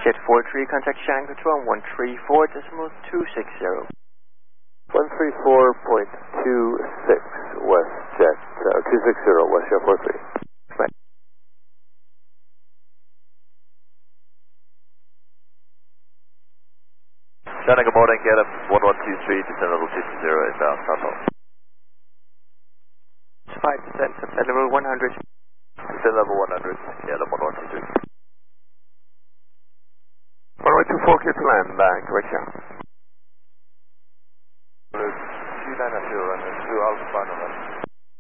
Jet 43, contact Shannon Control 134.260. 134.26 West Jet 260 West Jet 43. Right. Shannon, good morning, get him 1123, descend level 50 inbound, Southall. 5%, subside level 100. Descend level 100, get him 1123. Runway 24, clear to land, correction. 29 runway 2 Alpha November.